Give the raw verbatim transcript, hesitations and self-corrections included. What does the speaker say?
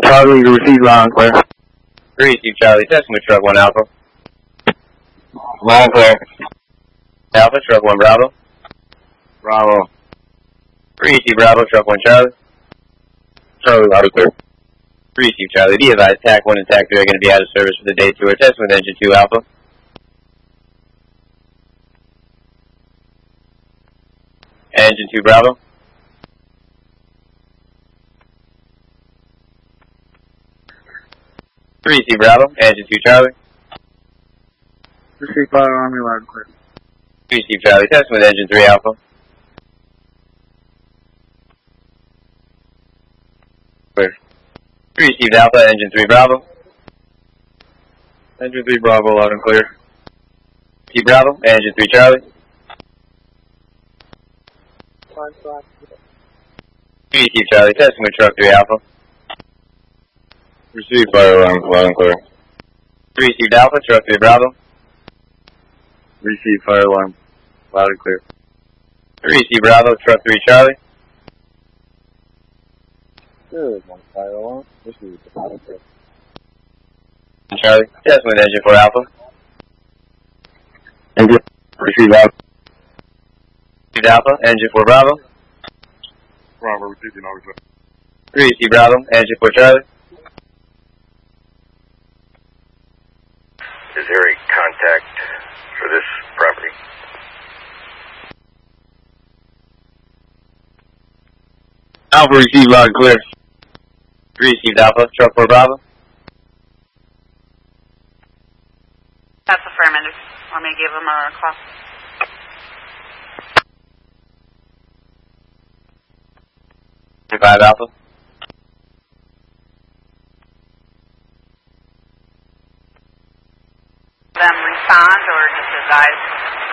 Charlie, you receive loud and clear. Receive Charlie, testing with truck one Alpha. Loud and clear. Alpha, truck one Bravo. Bravo. Receive Bravo, truck one Charlie. Charlie, loud and clear. Receive Charlie, be advised, T A C one and T A C three are going to be out of service for the day tour. Testing with engine two Alpha. Engine two Bravo. Receive Bravo, engine two Charlie. Receive fire army loud and clear. Receive Charlie, testing with engine three Alpha. Clear. Received Alpha, engine three Bravo. Engine three Bravo, loud and clear. Receive Bravo, engine three Charlie. Receive Charlie, testing with truck three Alpha. Receive fire alarm, loud and clear. Received Alpha, truck three Bravo. Receive fire alarm, loud and clear. Receive Bravo, truck three Charlie. Good one, fire alarm. Receive loud and clear. Charlie, testing with engine four Alpha. Engine, receive out. Received Alpha, engine four Bravo. Bravo, receiving over. Receive Bravo, engine four Charlie. Is there a contact for this property? Alpha, receive loud and clear. Received Alpha, truck four Bravo. That's affirmative. Want me to give him a call? five Alpha. Them respond or just advise?